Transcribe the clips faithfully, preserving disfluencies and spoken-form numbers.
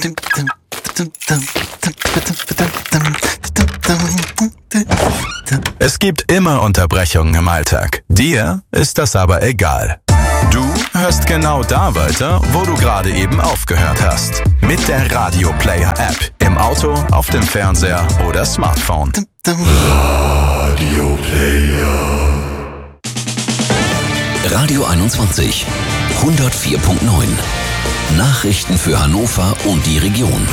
Es gibt immer Unterbrechungen im Alltag. Dir ist das aber egal. Du hörst genau da weiter, wo du gerade eben aufgehört hast. Mit der Radio Player App. Im Auto, auf dem Fernseher oder Smartphone. Radio Player. Radio einundzwanzig, hundertvier Komma neun. Nachrichten für Hannover und die Region.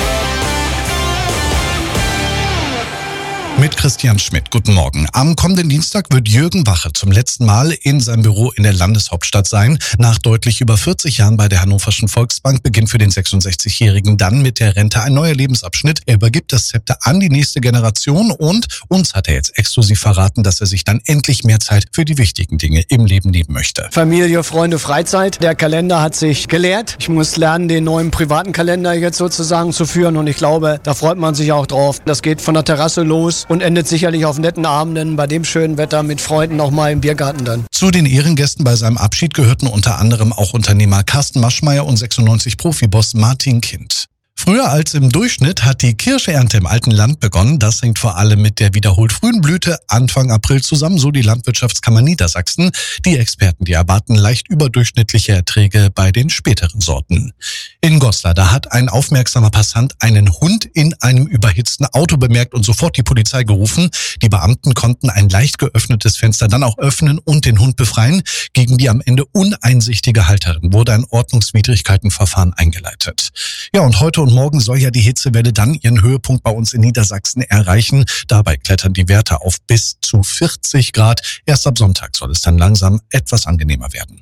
Mit Christian Schmidt. Guten Morgen. Am kommenden Dienstag wird Jürgen Wache zum letzten Mal in seinem Büro in der Landeshauptstadt sein. Nach deutlich über vierzig Jahren bei der Hannoverschen Volksbank beginnt für den sechsundsechzigjährigen dann mit der Rente ein neuer Lebensabschnitt. Er übergibt das Zepter an die nächste Generation und uns hat er jetzt exklusiv verraten, dass er sich dann endlich mehr Zeit für die wichtigen Dinge im Leben nehmen möchte. Familie, Freunde, Freizeit. Der Kalender hat sich geleert. Ich muss lernen, den neuen privaten Kalender jetzt sozusagen zu führen und ich glaube, da freut man sich auch drauf. Das geht von der Terrasse los und endet sicherlich auf netten Abenden bei dem schönen Wetter mit Freunden noch mal im Biergarten dann. Zu den Ehrengästen bei seinem Abschied gehörten unter anderem auch Unternehmer Carsten Maschmeyer und sechsundneunzig Profiboss Martin Kind. Früher als im Durchschnitt hat die Kirschernte im alten Land begonnen. Das hängt vor allem mit der wiederholt frühen Blüte Anfang April zusammen, so die Landwirtschaftskammer Niedersachsen. Die Experten, die erwarten leicht überdurchschnittliche Erträge bei den späteren Sorten. In Goslar, da hat ein aufmerksamer Passant einen Hund in einem überhitzten Auto bemerkt und sofort die Polizei gerufen. Die Beamten konnten ein leicht geöffnetes Fenster dann auch öffnen und den Hund befreien. Gegen die am Ende uneinsichtige Halterin wurde ein Ordnungswidrigkeitenverfahren eingeleitet. Ja, und heute und morgen soll ja die Hitzewelle dann ihren Höhepunkt bei uns in Niedersachsen erreichen. Dabei klettern die Werte auf bis zu vierzig Grad. Erst ab Sonntag soll es dann langsam etwas angenehmer werden.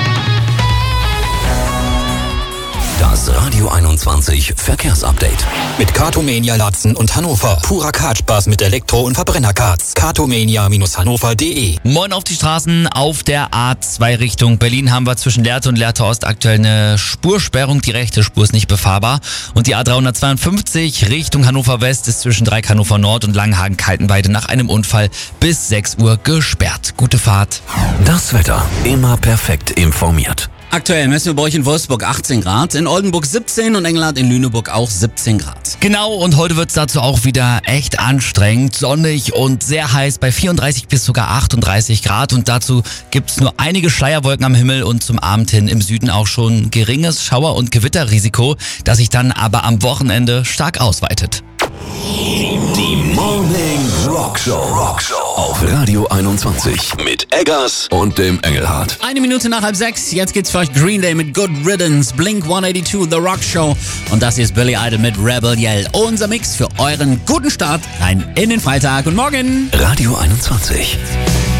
Das Radio einundzwanzig Verkehrsupdate. Mit Cartomania Latzen und Hannover. Purer Kartspaß mit Elektro- und Verbrennerkarts. cartomania Bindestrich hannover punkt de. Moin auf die Straßen. Auf der A zwei Richtung Berlin haben wir zwischen Lehrte und Lehrte Ost aktuell eine Spursperrung. Die rechte Spur ist nicht befahrbar. Und die A dreihundertzweiundfünfzig Richtung Hannover West ist zwischen Dreieck Hannover Nord und Langenhagen-Kaltenweide nach einem Unfall bis sechs Uhr gesperrt. Gute Fahrt. Das Wetter. Immer perfekt informiert. Aktuell messen wir bei euch in Wolfsburg achtzehn Grad, in Oldenburg siebzehn und Engelhardt in Lüneburg auch siebzehn Grad. Genau, und heute wird's dazu auch wieder echt anstrengend, sonnig und sehr heiß bei vierunddreißig bis sogar achtunddreißig Grad. Und dazu gibt's nur einige Schleierwolken am Himmel und zum Abend hin im Süden auch schon geringes Schauer- und Gewitterrisiko, das sich dann aber am Wochenende stark ausweitet. Die Morning Rockshow. Rockshow auf Radio einundzwanzig mit Eggers und dem Engelhardt. Eine Minute nach halb sechs, jetzt geht's für euch Green Day mit Good Riddance, Blink hundertzweiundachtzig, The Rock Show und das hier ist Billy Idol mit Rebel Yell. Unser Mix für euren guten Start rein in den Freitag und morgen. Radio einundzwanzig.